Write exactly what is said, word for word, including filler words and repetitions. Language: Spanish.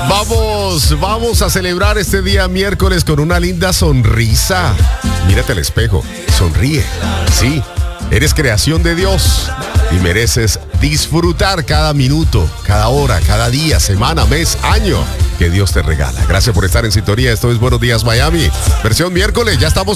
Vamos, vamos a celebrar este día miércoles con una linda sonrisa. Mírate al espejo, sonríe. Sí, eres creación de Dios y mereces disfrutar cada minuto, cada hora, cada día, semana, mes, año que Dios te regala. Gracias por estar en sintonía. Esto es Buenos Días Miami. Versión miércoles, ya estamos